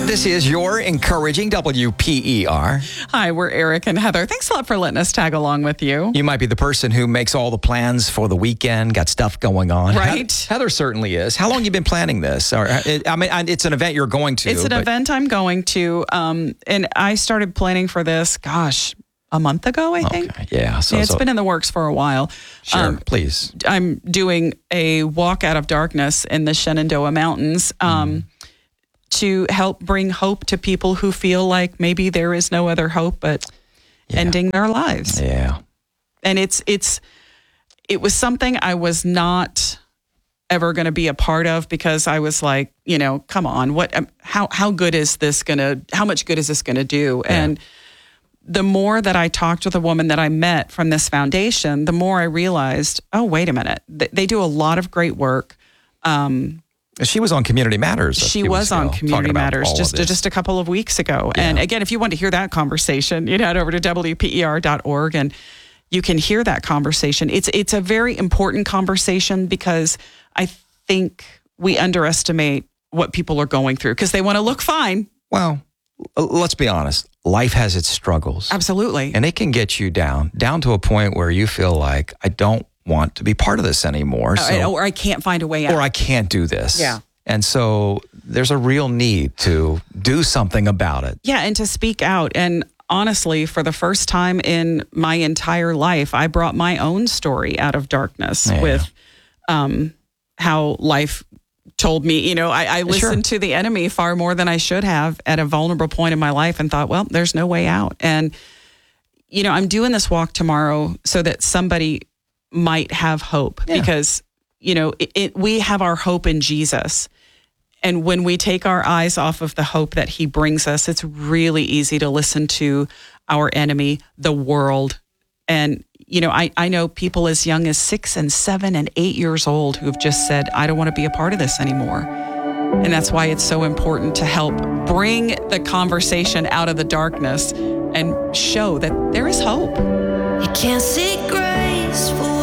This is your encouraging WPER. Hi, we're Eric and Heather. Thanks a lot for letting us tag along with you. You might be the person who makes all the plans for the weekend, got stuff going on. Right. Heather certainly is. How long have you been planning this? It's an event you're going to. It's an event I'm going to. And I started planning for this, a month ago, I think. Okay, yeah. So it's been in the works for a while. Sure, please. I'm doing a walk out of darkness in the Shenandoah Mountains to help bring hope to people who feel like maybe there is no other hope but ending their lives. Yeah. And it was something I was not ever going to be a part of because I was like, come on, how good is this how much good is this going to do? Yeah. And the more that I talked with a woman that I met from this foundation, the more I realized, oh, wait a minute. They do a lot of great work. She was on Community Matters. She was on Community Matters just a couple of weeks ago. Yeah. And again, if you want to hear that conversation, head over to WPER.org and you can hear that conversation. It's a very important conversation because I think we underestimate what people are going through because they want to look fine. Well, let's be honest. Life has its struggles. Absolutely. And it can get you down to a point where you feel like, I don't want to be part of this anymore. Or I can't find a way out. Or I can't do this. Yeah. And so there's a real need to do something about it. Yeah, and to speak out. And honestly, for the first time in my entire life, I brought my own story out of darkness with how life told me, I listened to the enemy far more than I should have at a vulnerable point in my life and thought, well, there's no way out. And, I'm doing this walk tomorrow so that somebody might have hope because, we have our hope in Jesus. And when we take our eyes off of the hope that he brings us, it's really easy to listen to our enemy, the world. And, I know people as young as 6 and 7 and 8 years old who have just said, I don't want to be a part of this anymore. And that's why it's so important to help bring the conversation out of the darkness and show that there is hope. You can't see grace for